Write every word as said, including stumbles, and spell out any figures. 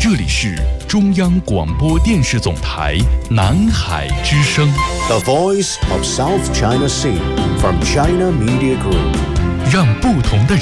这里是中央广播电视总台南海之声 The Voice of South China Sea from China Media Group， 让不同的人